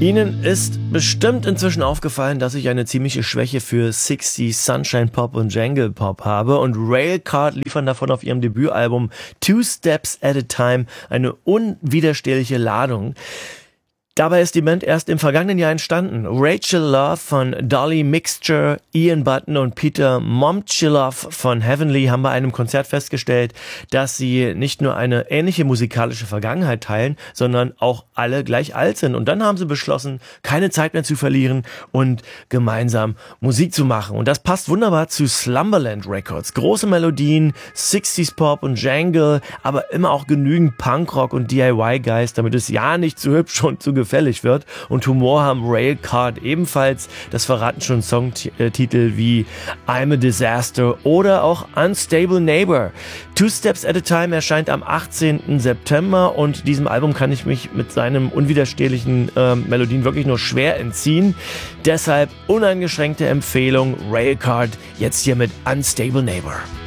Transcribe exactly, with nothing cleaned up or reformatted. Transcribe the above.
Ihnen ist bestimmt inzwischen aufgefallen, dass ich eine ziemliche Schwäche für sechziger Sunshine Pop und Jangle Pop habe, und Railcard liefern davon auf ihrem Debütalbum Two Steps at a Time eine unwiderstehliche Ladung. Dabei ist die Band erst im vergangenen Jahr entstanden. Rachel Love von Dolly Mixture, Ian Button und Peter Momchilov von Heavenly haben bei einem Konzert festgestellt, dass sie nicht nur eine ähnliche musikalische Vergangenheit teilen, sondern auch alle gleich alt sind. Und dann haben sie beschlossen, keine Zeit mehr zu verlieren und gemeinsam Musik zu machen. Und das passt wunderbar zu Slumberland Records. Große Melodien, sechziger Pop und Jangle, aber immer auch genügend Punkrock und D I Y-Geist, damit es ja nicht zu hübsch und zu gefällig wird. Und Humor haben Railcard ebenfalls. Das verraten schon Songtitel wie I'm a Disaster oder auch Unstable Neighbor. Two Steps at a Time erscheint am achtzehnten September, und diesem Album kann ich mich mit seinem unwiderstehlichen äh, Melodien wirklich nur schwer entziehen. Deshalb uneingeschränkte Empfehlung, Railcard, jetzt hier mit Unstable Neighbor.